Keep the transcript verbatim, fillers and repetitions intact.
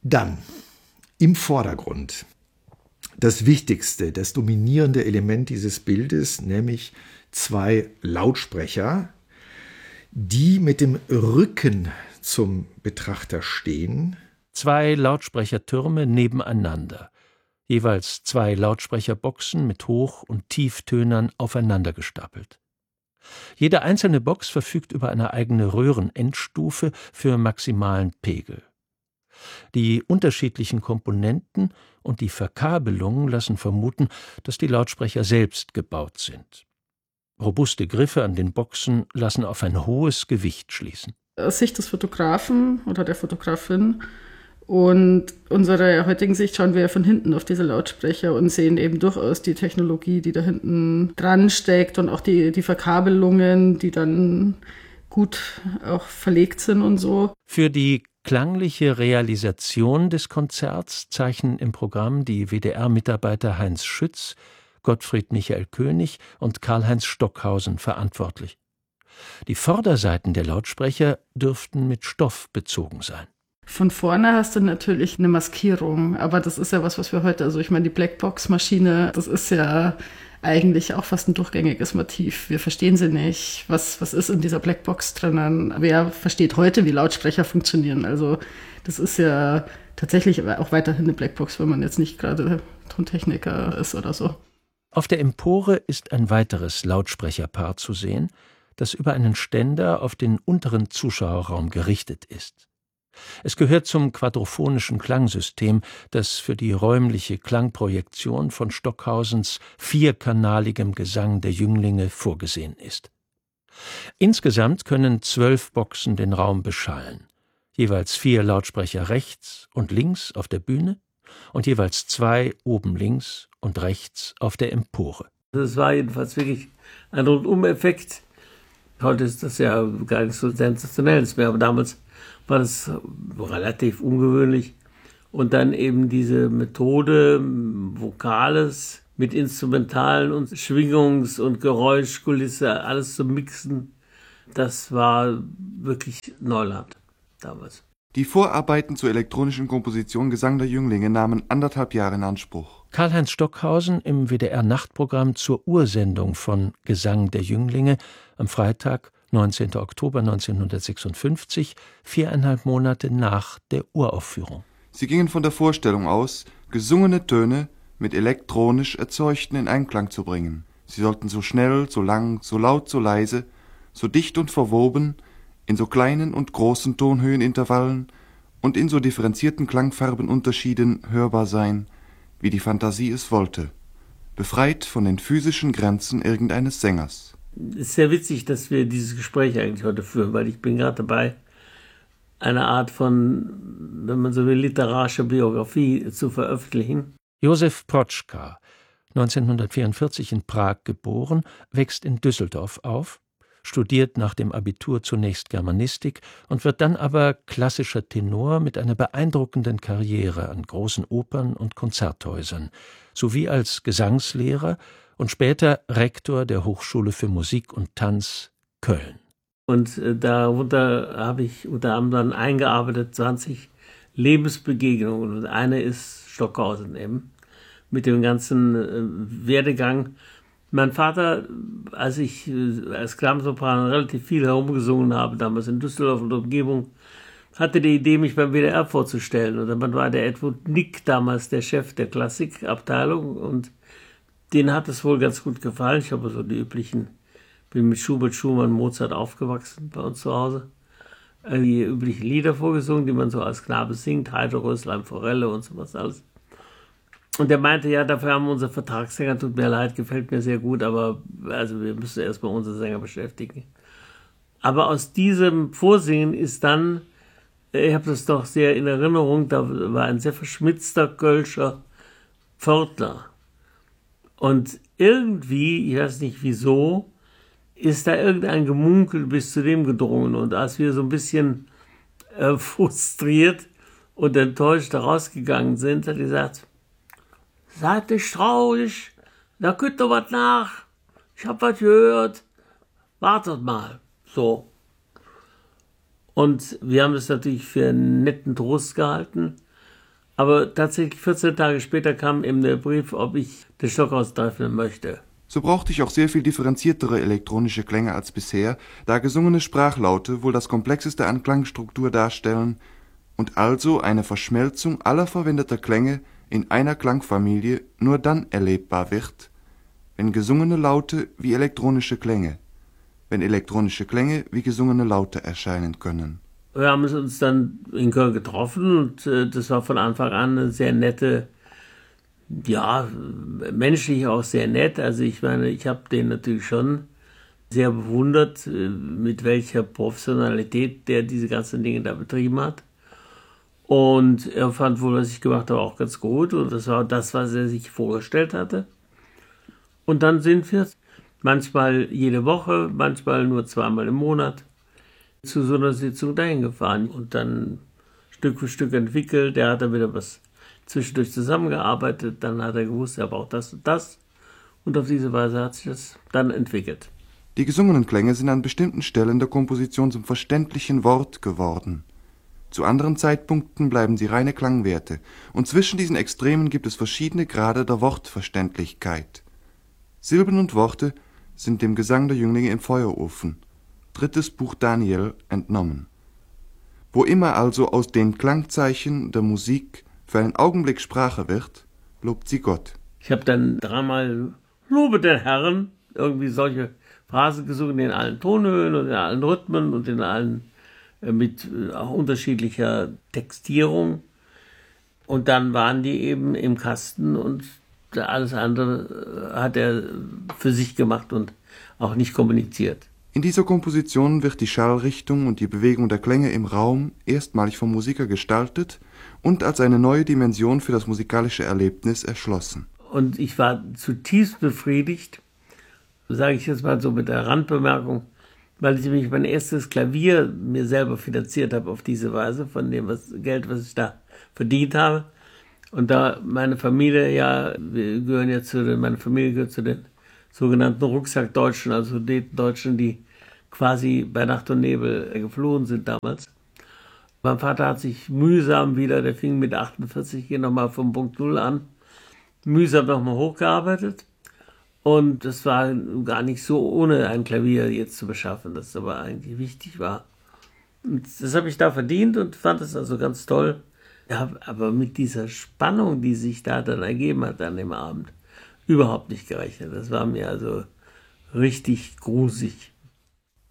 Dann im Vordergrund das wichtigste, das dominierende Element dieses Bildes, nämlich zwei Lautsprecher, die mit dem Rücken zum Betrachter stehen. Zwei Lautsprechertürme nebeneinander, jeweils zwei Lautsprecherboxen mit Hoch- und Tieftönern aufeinander gestapelt. Jede einzelne Box verfügt über eine eigene Röhrenendstufe für maximalen Pegel. Die unterschiedlichen Komponenten und die Verkabelung lassen vermuten, dass die Lautsprecher selbst gebaut sind. Robuste Griffe an den Boxen lassen auf ein hohes Gewicht schließen. Aus Sicht des Fotografen oder der Fotografin und unserer heutigen Sicht schauen wir ja von hinten auf diese Lautsprecher und sehen eben durchaus die Technologie, die da hinten dran steckt und auch die, die Verkabelungen, die dann gut auch verlegt sind und so. Für die klangliche Realisation des Konzerts zeichnen im Programm die W D R-Mitarbeiter Heinz Schütz, Gottfried Michael König und Karl-Heinz Stockhausen verantwortlich. Die Vorderseiten der Lautsprecher dürften mit Stoff bezogen sein. Von vorne hast du natürlich eine Maskierung, aber das ist ja was, was wir heute, also ich meine, die Blackbox-Maschine, das ist ja eigentlich auch fast ein durchgängiges Motiv. Wir verstehen sie nicht. Was, was ist in dieser Blackbox drinnen? Wer versteht heute, wie Lautsprecher funktionieren? Also das ist ja tatsächlich auch weiterhin eine Blackbox, wenn man jetzt nicht gerade Tontechniker ist oder so. Auf der Empore ist ein weiteres Lautsprecherpaar zu sehen, das über einen Ständer auf den unteren Zuschauerraum gerichtet ist. Es gehört zum quadrophonischen Klangsystem, das für die räumliche Klangprojektion von Stockhausens vierkanaligem Gesang der Jünglinge vorgesehen ist. Insgesamt können zwölf Boxen den Raum beschallen, jeweils vier Lautsprecher rechts und links auf der Bühne und jeweils zwei oben links und rechts auf der Empore. Das war jedenfalls wirklich ein Rundum-Effekt. Heute ist das ja gar nicht so sensationell mehr, aber damals war das relativ ungewöhnlich. Und dann eben diese Methode, Vokales mit Instrumentalen und Schwingungs- und Geräuschkulisse, alles zu mixen, das war wirklich Neuland damals. Die Vorarbeiten zur elektronischen Komposition Gesang der Jünglinge nahmen anderthalb Jahre in Anspruch. Karl-Heinz Stockhausen im W D R-Nachtprogramm zur Ursendung von Gesang der Jünglinge am Freitag, neunzehnten Oktober neunzehnhundertsechsundfünfzig, viereinhalb Monate nach der Uraufführung. Sie gingen von der Vorstellung aus, gesungene Töne mit elektronisch erzeugten in Einklang zu bringen. Sie sollten so schnell, so lang, so laut, so leise, so dicht und verwoben, in so kleinen und großen Tonhöhenintervallen und in so differenzierten Klangfarbenunterschieden hörbar sein, wie die Fantasie es wollte, befreit von den physischen Grenzen irgendeines Sängers. Es ist sehr witzig, dass wir dieses Gespräch eigentlich heute führen, weil ich bin gerade dabei, eine Art von, wenn man so will, literarische Biografie zu veröffentlichen. Josef Protschka, neunzehnhundertvierundvierzig in Prag geboren, wächst in Düsseldorf auf, studiert nach dem Abitur zunächst Germanistik und wird dann aber klassischer Tenor mit einer beeindruckenden Karriere an großen Opern und Konzerthäusern, sowie als Gesangslehrer und später Rektor der Hochschule für Musik und Tanz Köln. Und äh, darunter habe ich unter anderem eingearbeitet zwanzig Lebensbegegnungen. Und eine ist Stockhausen eben, mit dem ganzen äh, Werdegang. Mein Vater, als ich äh, als Klammsopran relativ viel herumgesungen habe, damals in Düsseldorf und Umgebung, hatte die Idee, mich beim W D R vorzustellen. Und dann war der Edward Nick damals der Chef der Klassikabteilung und denen hat es wohl ganz gut gefallen. Ich habe so die üblichen, bin mit Schubert, Schumann, Mozart aufgewachsen bei uns zu Hause. Die üblichen Lieder vorgesungen, die man so als Knabe singt, Heide, Röslein, Forelle und sowas alles. Und der meinte, ja, dafür haben wir unsere Vertragssänger, tut mir leid, gefällt mir sehr gut, aber also wir müssen erstmal unsere Sänger beschäftigen. Aber aus diesem Vorsingen ist dann, ich habe das doch sehr in Erinnerung, da war ein sehr verschmitzter Kölscher Pförtner. Und irgendwie, ich weiß nicht wieso, ist da irgendein Gemunkel bis zu dem gedrungen. Und als wir so ein bisschen äh, frustriert und enttäuscht rausgegangen sind, hat er gesagt, seid nicht traurig, da könnt ihr was nach, ich hab was gehört, wartet mal. So. Und wir haben das natürlich für einen netten Trost gehalten, Aber tatsächlich vierzehn Tage später kam eben der Brief, ob ich den Stockhaus treffen möchte. So brauchte ich auch sehr viel differenziertere elektronische Klänge als bisher, da gesungene Sprachlaute wohl das komplexeste an Klangstruktur darstellen und also eine Verschmelzung aller verwendeter Klänge in einer Klangfamilie nur dann erlebbar wird, wenn gesungene Laute wie elektronische Klänge, wenn elektronische Klänge wie gesungene Laute erscheinen können. Wir haben uns dann in Köln getroffen und äh, das war von Anfang an eine sehr nette, ja, menschlich auch sehr nett. Also ich meine, ich habe den natürlich schon sehr bewundert, äh, mit welcher Professionalität der diese ganzen Dinge da betrieben hat. Und er fand wohl, was ich gemacht habe, auch ganz gut. Und das war das, was er sich vorgestellt hatte. Und dann sind wir manchmal jede Woche, manchmal nur zweimal im Monat zu so einer Sitzung dahin gefahren und dann Stück für Stück entwickelt. Der hat dann wieder was zwischendurch zusammengearbeitet. Dann hat er gewusst, er braucht das und das. Und auf diese Weise hat sich das dann entwickelt. Die gesungenen Klänge sind an bestimmten Stellen der Komposition zum verständlichen Wort geworden. Zu anderen Zeitpunkten bleiben sie reine Klangwerte, und zwischen diesen Extremen gibt es verschiedene Grade der Wortverständlichkeit. Silben und Worte sind dem Gesang der Jünglinge im Feuerofen, drittes Buch Daniel, entnommen. Wo immer also aus den Klangzeichen der Musik für einen Augenblick Sprache wird, lobt sie Gott. Ich habe dann dreimal Lobe den Herrn, irgendwie solche Phrasen gesungen in allen Tonhöhen und in allen Rhythmen und in allen äh, mit äh, auch unterschiedlicher Textierung. Und dann waren die eben im Kasten und alles andere äh, hat er für sich gemacht und auch nicht kommuniziert. In dieser Komposition wird die Schallrichtung und die Bewegung der Klänge im Raum erstmalig vom Musiker gestaltet und als eine neue Dimension für das musikalische Erlebnis erschlossen. Und ich war zutiefst befriedigt, sage ich jetzt mal so mit der Randbemerkung, weil ich nämlich mein erstes Klavier mir selber finanziert habe auf diese Weise, von dem was, Geld, was ich da verdient habe. Und da meine Familie ja, wir gehören ja zu den, meine Familie gehört zu den sogenannten Rucksackdeutschen, also den Deutschen, die quasi bei Nacht und Nebel geflohen sind damals. Mein Vater hat sich mühsam wieder, der fing mit achtundvierzig hier nochmal vom Punkt Null an, mühsam nochmal hochgearbeitet. Und das war gar nicht so ohne ein Klavier jetzt zu beschaffen, das aber eigentlich wichtig war. Und das habe ich da verdient und fand es also ganz toll. Ja, aber mit dieser Spannung, die sich da dann ergeben hat an dem Abend, überhaupt nicht gerechnet. Das war mir also richtig grusig.